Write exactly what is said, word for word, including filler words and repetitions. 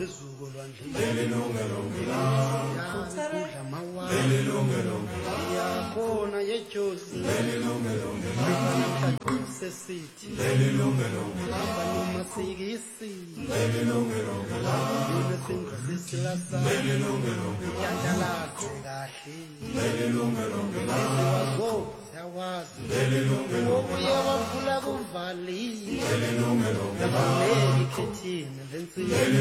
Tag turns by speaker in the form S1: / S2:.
S1: izizukulwane
S2: lelilungelo
S1: kudla mawa
S2: lelilungelo
S1: yakhona yejozi
S2: lelilungelo
S1: sesithi
S2: lelilungelo
S1: abanoma sikisi
S2: lelilungelo
S1: nesingisisilasa
S2: lelilungelo
S1: yandalazo kahle
S2: lelilungelo
S1: wazo yawazi
S2: lelilungelo
S1: ubuye wavula kuvali
S2: lelilungelo
S1: labane